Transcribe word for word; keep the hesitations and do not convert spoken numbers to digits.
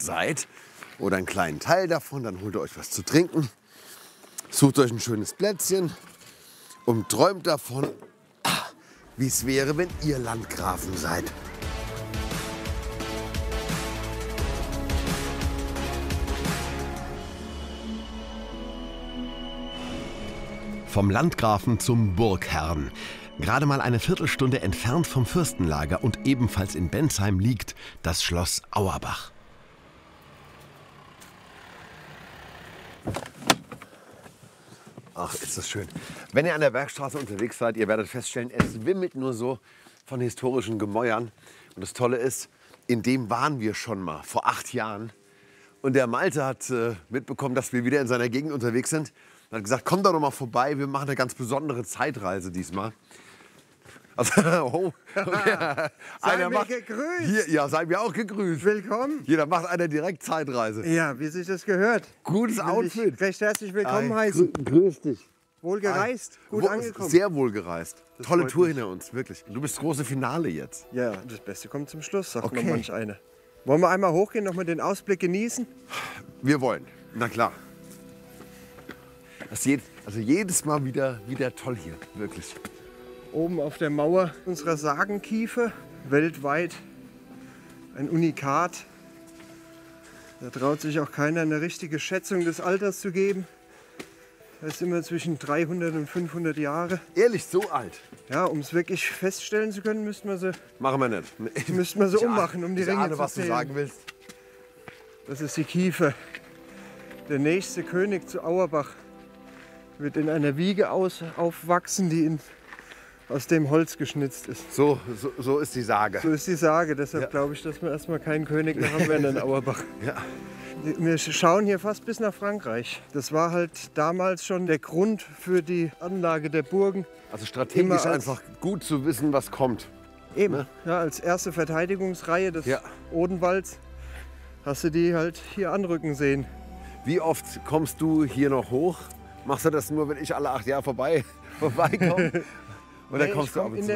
seid oder einen kleinen Teil davon, dann holt ihr euch was zu trinken, sucht euch ein schönes Plätzchen und träumt davon, wie es wäre, wenn ihr Landgrafen seid. Vom Landgrafen zum Burgherrn. Gerade mal eine Viertelstunde entfernt vom Fürstenlager und ebenfalls in Bensheim liegt das Schloss Auerbach. Ach, ist das schön. Wenn ihr an der Bergstraße unterwegs seid, ihr werdet feststellen, es wimmelt nur so von historischen Gemäuern. Und das Tolle ist, in dem waren wir schon mal vor acht Jahren. Und der Malte hat äh, mitbekommen, dass wir wieder in seiner Gegend unterwegs sind. Und hat gesagt, komm doch noch mal vorbei, wir machen eine ganz besondere Zeitreise diesmal. Also, oh, okay. Sei mir gegrüßt. Hier, ja, sei mir auch gegrüßt. Willkommen. Hier, da macht einer direkt Zeitreise. Ja, wie sich das gehört. Gutes Will Outfit. dich recht herzlich willkommen Ei, heißen. grü grüß dich. Wohl gereist, gut Wo- angekommen. Sehr wohl gereist. Das Tolle freut Tour mich. hinter uns, wirklich. Du bist das große Finale jetzt. Ja, das Beste kommt zum Schluss, sagt Okay. noch manch einer. Wollen wir einmal hochgehen, noch mal den Ausblick genießen? Wir wollen. Na klar. Das je, also jedes Mal wieder, wieder toll hier, wirklich. Oben auf der Mauer unserer Sagenkiefer, weltweit ein Unikat. Da traut sich auch keiner eine richtige Schätzung des Alters zu geben. Das ist immer zwischen dreihundert und fünfhundert Jahre. Ehrlich, so alt. Ja, um es wirklich feststellen zu können, müssten wir sie, Machen wir nicht. müssten wir sie Ich ahne- ummachen, um die ich Ringe ahne, zu was du zählen. sagen willst. Das ist die Kiefer. Der nächste König zu Auerbach wird in einer Wiege aus, aufwachsen, die in, aus dem Holz geschnitzt ist. So, so, so ist die Sage. So ist die Sage. Deshalb Ja. glaube ich, dass wir erstmal keinen König mehr haben werden in Auerbach. Ja. Wir schauen hier fast bis nach Frankreich. Das war halt damals schon der Grund für die Anlage der Burgen. Also strategisch Immer als- einfach gut zu wissen, was kommt. Eben, Ne? ja, als erste Verteidigungsreihe des Ja. Odenwalds hast du die halt hier anrücken sehen. Wie oft kommst du hier noch hoch? Machst du das nur, wenn ich alle acht Jahre vorbei, vorbeikomme? Oder Nee, kommst ich du ab komme und in zu